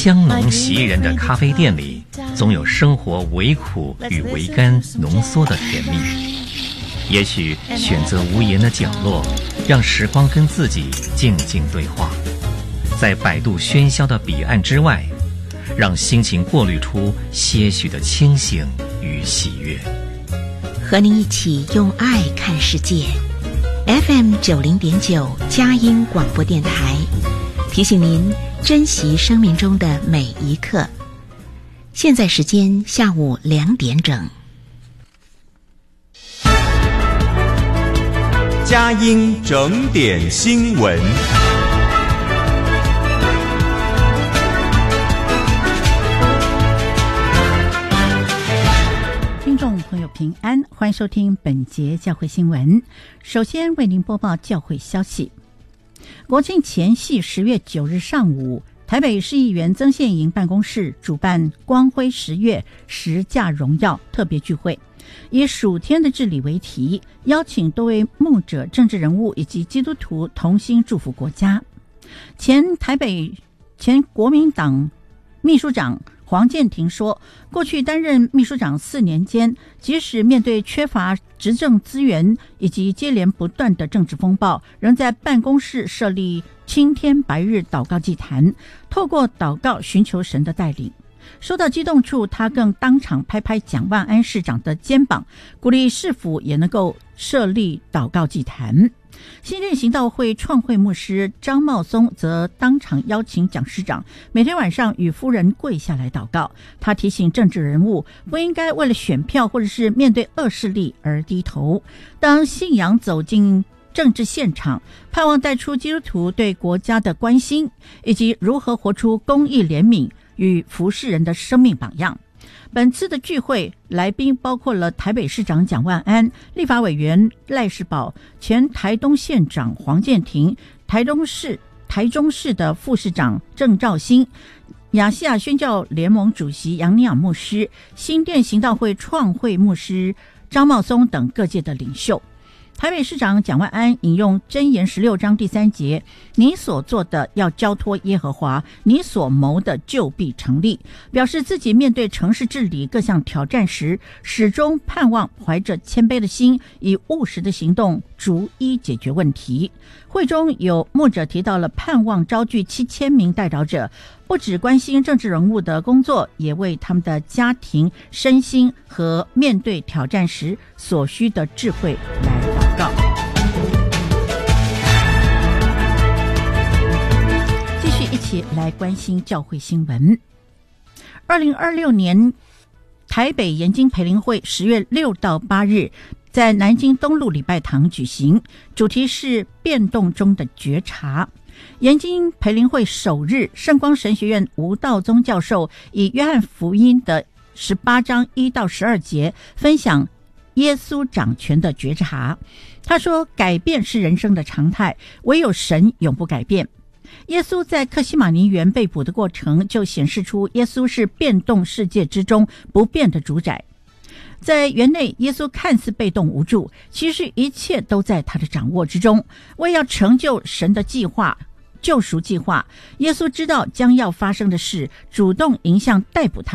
香浓袭人的咖啡店里，总有生活微苦与微甘浓缩的甜蜜。也许选择无言的角落，让时光跟自己静静对话，在摆渡喧嚣的彼岸之外，让心情过滤出些许的清醒与喜悦。 和您一起用爱看世界。FM 90.9佳音广播电台提醒您珍惜生命中的每一刻。现在时间下午2点整。 佳音整点新闻。 听众朋友平安，欢迎收听本节教会新闻。首先为您播报教会消息。国庆前夕10月9日上午，台北市议员曾宪营办公室主办光辉10月10架荣耀特别聚会，以数天的治理为题，邀请多位牧者、政治人物以及基督徒同心祝福国家。前国民党秘书长黄健庭说，过去担任秘书长4年间，即使面对缺乏执政资源以及接连不断的政治风暴，仍在办公室设立青天白日祷告祭坛，透过祷告寻求神的带领。说到激动处，他更当场拍拍蒋万安市长的肩膀，鼓励市府也能够设立祷告祭坛。新任行道会创会牧师张茂松则当场邀请蒋市长每天晚上与夫人跪下来祷告。他提醒政治人物不应该为了选票或者是面对恶势力而低头，当信仰走进政治现场，盼望带出基督徒对国家的关心，以及如何活出公义怜悯与服侍人的生命榜样。本次的聚会来宾包括了台北市长蒋万安、立法委员赖士葆、前台东县长黄健庭、台中市的副市长郑肇兴、亚细亚宣教联盟主席杨尼亚牧师、新店行道会创会牧师张茂松等各界的领袖。台北市长蒋万安引用箴言16章第3节，你所做的要交托耶和华，你所谋的就必成立，表示自己面对城市治理各项挑战时，始终盼望怀着谦卑的心，以务实的行动逐一解决问题。会中有牧者提到了盼望招聚7000名代祷者，不只关心政治人物的工作，也为他们的家庭、身心和面对挑战时所需的智慧来祷告。继续一起来关心教会新闻。2026年台北研经培灵会10月6到8日在南京东路礼拜堂举行，主题是变动中的觉察。研经培灵会首日，圣光神学院吴道宗教授以约翰福音的18章1到12节分享耶稣掌权的觉察。他说，改变是人生的常态，唯有神永不改变。耶稣在客西马尼园被捕的过程，就显示出耶稣是变动世界之中不变的主宰。在园内，耶稣看似被动无助，其实一切都在他的掌握之中。为要成就神的计划、救赎计划，耶稣知道将要发生的事，主动迎向逮捕他